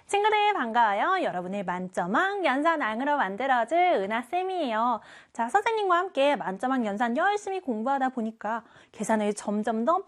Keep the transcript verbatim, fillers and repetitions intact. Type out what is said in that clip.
친구들 반가워요. 여러분의 만점왕 연산왕으로 만들어줄 은하쌤이에요. 자, 선생님과 함께 만점왕 연산 열심히 공부하다 보니까 계산을 점점 더